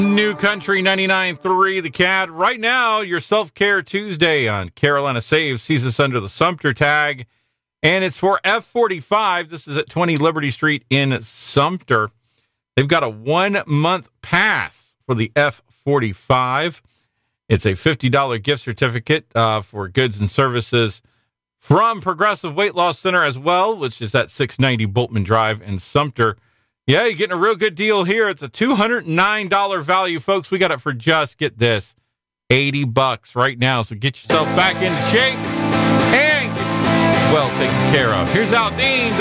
New Country 99.3 The Cat. Right now, your Self-Care Tuesday on Carolina Save sees us under the Sumter tag, and it's for F45. This is at 20 Liberty Street in Sumter. They've got a 1-month pass for the F45. It's a $50 gift certificate for goods and services from Progressive Weight Loss Center as well, which is at 690 Boltman Drive in Sumter. Yeah, you're getting a real good deal here. It's a $209 value, folks. We got it for just, get this, $80 right now. So get yourself back into shape and get well taken care of. Here's Aldine.